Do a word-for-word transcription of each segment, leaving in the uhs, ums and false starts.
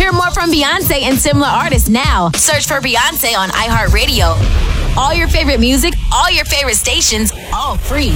Hear more from Beyonce and similar artists now. Search for Beyonce on iHeartRadio. All your favorite music, all your favorite stations, all free.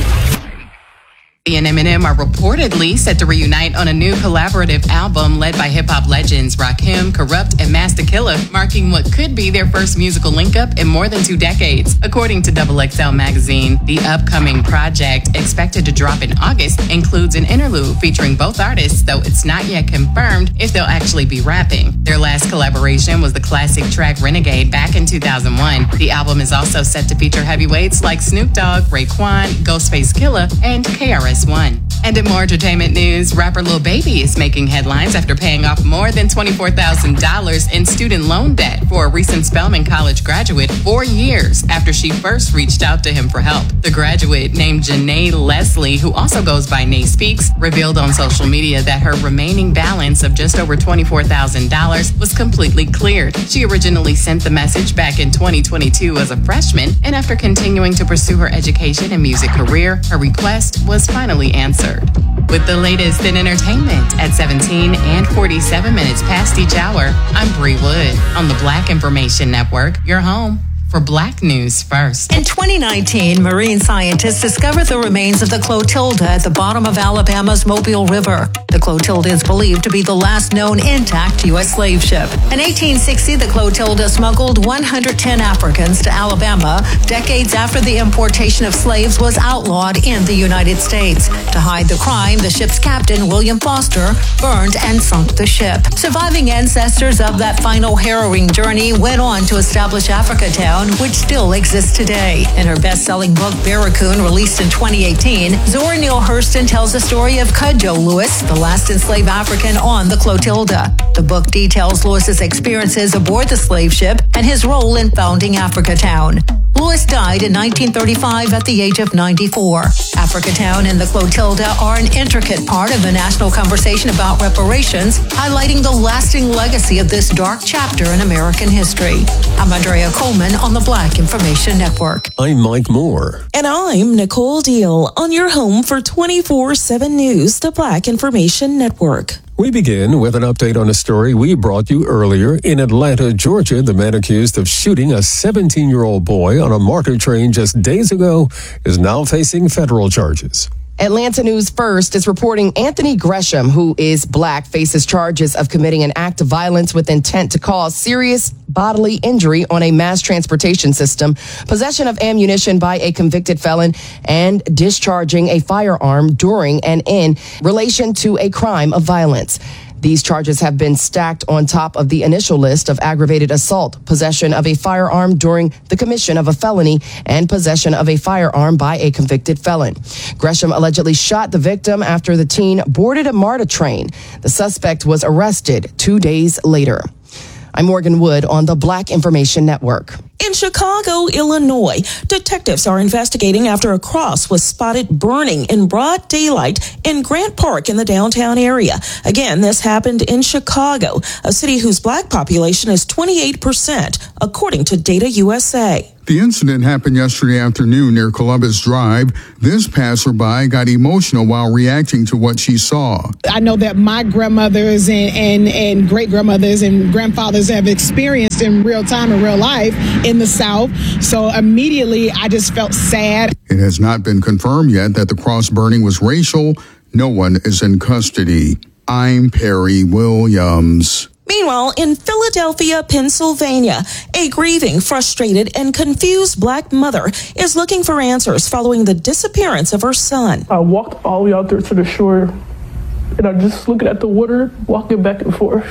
And Eminem are reportedly set to reunite on a new collaborative album led by hip-hop legends Rakim, Corrupt, and Master Killa, marking what could be their first musical link-up in more than two decades. According to Double X L magazine, the upcoming project, expected to drop in August, includes an interlude featuring both artists, though it's not yet confirmed if they'll actually be rapping. Their last collaboration was the classic track Renegade back in two thousand one. The album is also set to feature heavyweights like Snoop Dogg, Raekwon, Ghostface Killah, and K R S One. And in more entertainment news, rapper Lil Baby is making headlines after paying off more than twenty-four thousand dollars in student loan debt for a recent Spelman College graduate four years after she first reached out to him for help. The graduate, named Janae Leslie, who also goes by Nay Speaks, revealed on social media that her remaining balance of just over twenty-four thousand dollars was completely cleared. She originally sent the message back in twenty twenty-two as a freshman, and after continuing to pursue her education and music career, her request was finally answered. With the latest in entertainment at seventeen and forty-seven minutes past each hour, I'm Bree Wood on the Black Information Network, your home for Black News First. In twenty nineteen, marine scientists discovered the remains of the Clotilda at the bottom of Alabama's Mobile River. The Clotilda is believed to be the last known intact U S slave ship. In eighteen sixty, the Clotilda smuggled one hundred ten Africans to Alabama, decades after the importation of slaves was outlawed in the United States. To hide the crime, the ship's captain, William Foster, burned and sunk the ship. Surviving ancestors of that final harrowing journey went on to establish Africatown, which still exists today. In her best-selling book, Barracoon, released in twenty eighteen, Zora Neale Hurston tells the story of Cudjoe Lewis, the last enslaved African on the Clotilda. The book details Lewis's experiences aboard the slave ship and his role in founding Africatown. Lewis died in nineteen thirty-five at the age of ninety-four. Africatown and the Clotilda are an intricate part of the national conversation about reparations, highlighting the lasting legacy of this dark chapter in American history. I'm Andrea Coleman on the Black Information Network. I'm Mike Moore. And I'm Nicole Deal on your home for twenty-four seven News, the Black Information Network. We begin with an update on a story we brought you earlier. In Atlanta, Georgia, the man accused of shooting a seventeen-year-old boy on a MARTA train just days ago is now facing federal charges. Atlanta News First is reporting Anthony Gresham, who is black, faces charges of committing an act of violence with intent to cause serious bodily injury on a mass transportation system, possession of ammunition by a convicted felon, and discharging a firearm during and in relation to a crime of violence. These charges have been stacked on top of the initial list of aggravated assault, possession of a firearm during the commission of a felony, and possession of a firearm by a convicted felon. Gresham allegedly shot the victim after the teen boarded a MARTA train. The suspect was arrested two days later. I'm Morgan Wood on the Black Information Network. In Chicago, Illinois, detectives are investigating after a cross was spotted burning in broad daylight in Grant Park in the downtown area. Again, this happened in Chicago, a city whose black population is twenty-eight percent, according to Data U S A. The incident happened yesterday afternoon near Columbus Drive. This passerby got emotional while reacting to what she saw. I know that my grandmothers and, and, and great-grandmothers and grandfathers have experienced in real time, in real life, in the South. So immediately, I just felt sad. It has not been confirmed yet that the cross burning was racial. No one is in custody. I'm Perry Williams. Meanwhile, in Philadelphia, Pennsylvania, a grieving, frustrated, and confused black mother is looking for answers following the disappearance of her son. I walked all the way out there to the shore, and I'm just looking at the water, walking back and forth.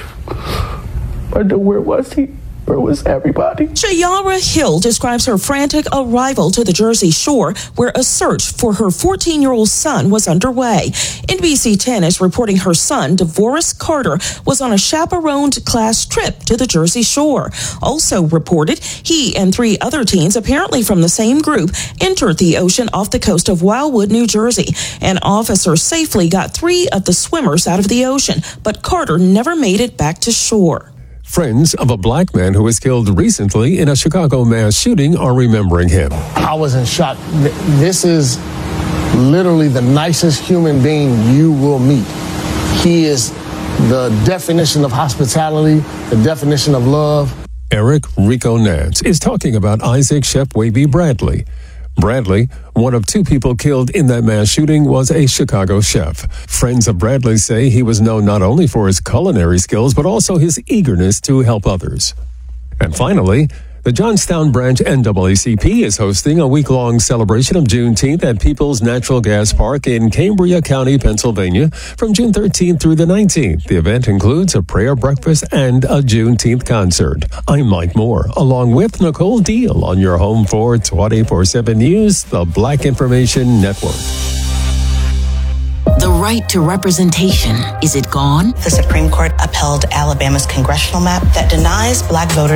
I know, where was he? Where was everybody? Shayara Hill describes her frantic arrival to the Jersey Shore, where a search for her fourteen-year-old son was underway. N B C ten is reporting her son, DeVoris Carter, was on a chaperoned class trip to the Jersey Shore. Also reported, he and three other teens, apparently from the same group, entered the ocean off the coast of Wildwood, New Jersey. An officer safely got three of the swimmers out of the ocean, but Carter never made it back to shore. Friends of a black man who was killed recently in a Chicago mass shooting are remembering him. I was in shock. This is literally the nicest human being you will meet. He is the definition of hospitality, the definition of love. Eric Rico Nance is talking about Isaac Shepwavy Bradley. Bradley, one of two people killed in that mass shooting, was a Chicago chef. Friends of Bradley say he was known not only for his culinary skills, but also his eagerness to help others. And finally, the Johnstown Branch N double A C P is hosting a week-long celebration of Juneteenth at Peoples Natural Gas Park in Cambria County, Pennsylvania, from June thirteenth through the nineteenth. The event includes a prayer breakfast and a Juneteenth concert. I'm Mike Moore, along with Nicole Deal on your home for twenty-four seven News, the Black Information Network. The right to representation, is it gone? The Supreme Court upheld Alabama's congressional map that denies black voters